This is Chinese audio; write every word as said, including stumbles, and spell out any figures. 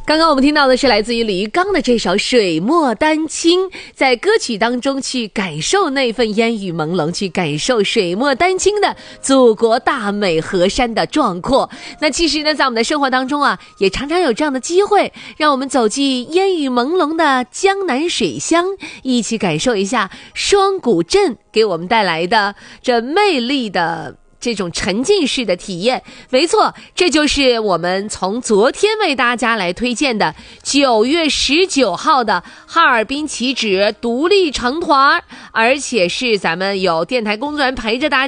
刚刚我们听到的是来自于李玉刚的这首《水墨丹青》，在歌曲当中去感受那份烟雨朦胧，去感受水墨丹青的祖国大美河山的壮阔。那其实呢，在我们的生活当中啊，也常常有这样的机会，让我们走进烟雨朦胧的江南水乡，一起感受一下双谷镇给我们带来的这魅力的这种沉浸式的体验。没错，这就是我们从昨天为大家来推荐的九月十九号的哈尔滨起止独立成团，而且是咱们有电台工作人员陪着大家